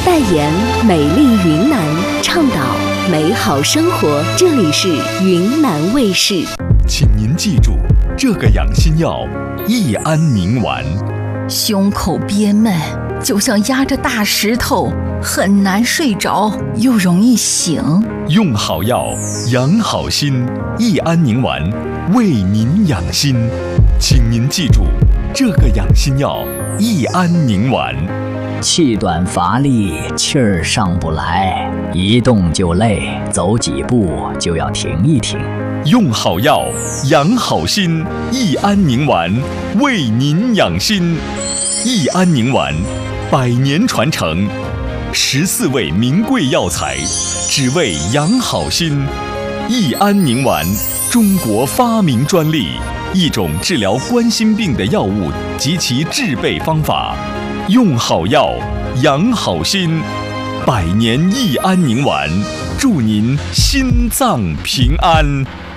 代言美丽云南，倡导美好生活。这里是云南卫视。 请您记住，这个养心药益安宁丸。 胸口憋闷，就像压着大石头，很难睡着，又容易醒。 用好药，养好心，益安宁丸为您养心。请您记住，这个养心药益安宁丸。 气短乏力，气儿上不来，一动就累，走几步就要停一停。 用好药，养好心，益安宁丸为您养心。益安宁丸100年传承，14味名贵药材，只为养好心。益安宁丸，中国发明专利，一种治疗冠心病的药物及其制备方法。用好药，养好心，100年益安宁丸，祝您心脏平安。